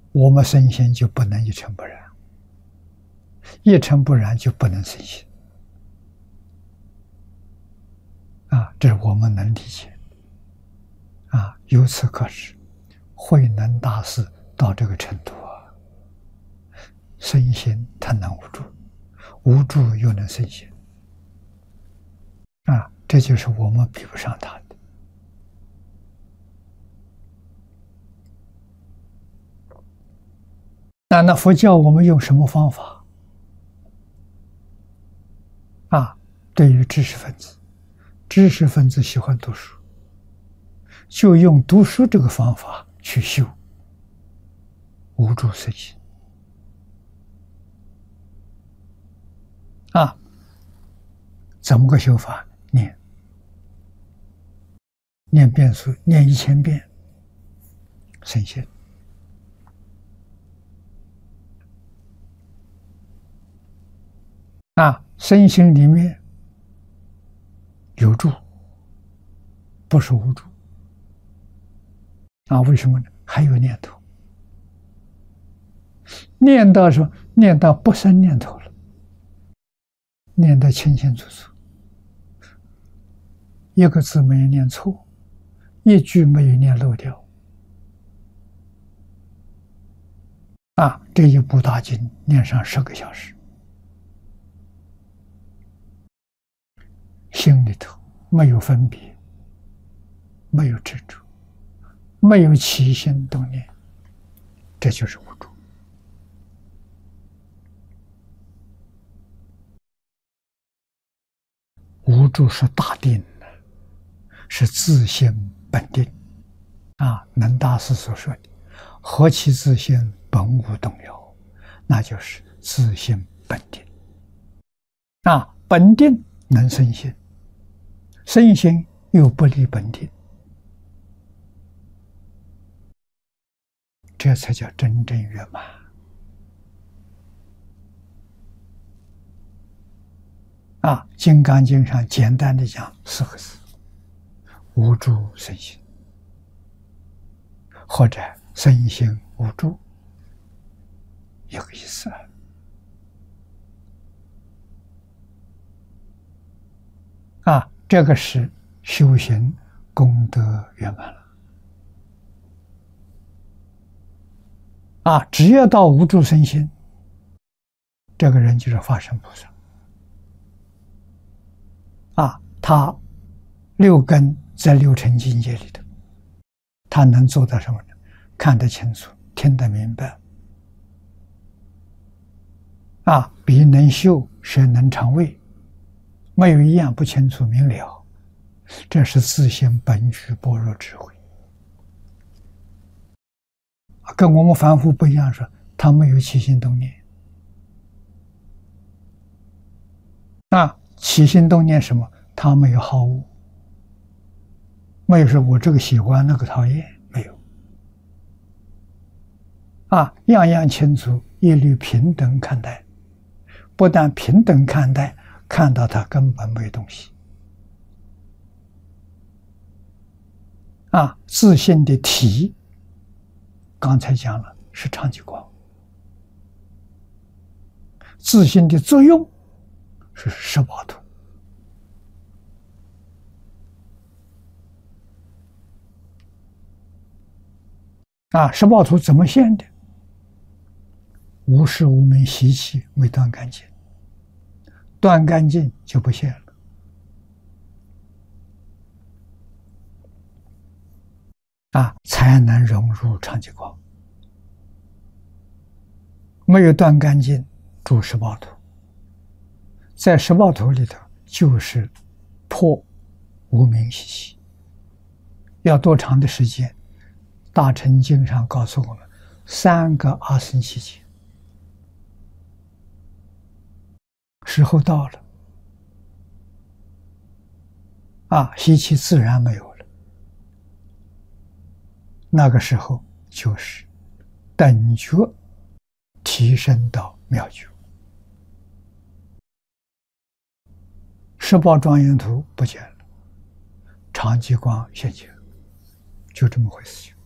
我们身心就不能一尘不染，一尘不染就不能身心啊，这是我们能理解啊。由此可知，慧能大师到这个程度啊，身心他能无助，无助又能身心啊，这就是我们比不上他的。那佛教我们用什么方法啊？对于知识分子，知识分子喜欢读书，就用读书这个方法去修无助身心啊。怎么个修法？念遍数，念1000遍，身心啊，身心里面有助，不是无助啊？为什么呢？还有念头，念到什么？念到不生念头了，念得清清楚楚，一个字没有念错，一句没有念漏掉啊！这一部大经念上10个小时，心里头没有分别，没有执着，没有起心动念，这就是无助。无助是大定的，是自性本定啊。能大师所说的“何其自性，本无动摇”，那就是自性本定啊。本定能生心，生心又不离本定，这才叫真正圆满啊。《金刚经》上简单的讲4个字：无助身心，或者身心无助，一个意思啊。这个是修行功德圆满了啊。只要到无助身心，这个人就是法身菩萨啊。他6根在6尘境界里头，他能做到什么呢？看得清楚，听得明白啊。鼻能嗅，舌能尝味，没有一样不清楚明了，这是自性本具般若智慧，跟我们凡夫不一样，说他没有起心动念啊。起心动念什么？他没有好恶，没有说我这个喜欢那个讨厌，没有啊。样样清楚，一律平等看待，不但平等看待，看到他根本没有东西啊。自性的体，刚才讲了是常寂光，自性的作用是18图啊。18图怎么现的？无事无明习气没断干净，断干净就不现了啊，才能融入常寂光。没有断干净，住18图，在18图里头就是破无明习气。要多长的时间？大乘经上告诉我们，3个阿僧祇劫，时候到了啊，习气自然没有了。那个时候就是等觉提升到妙觉，18庄严图不见了，常寂光现前，就这么回事情。